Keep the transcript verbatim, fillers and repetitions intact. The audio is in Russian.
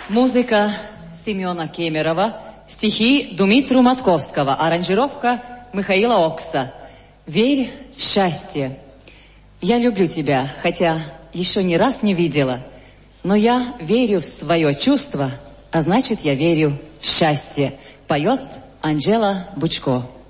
Музыка Семена Кемерова, стихи Думитру Матковского, аранжировка Михаила Окса. «Верь в счастье». Я люблю тебя, хотя еще ни раз не видела, но я верю в свое чувство, а значит, я верю в счастье. Поет Анжела Бучко.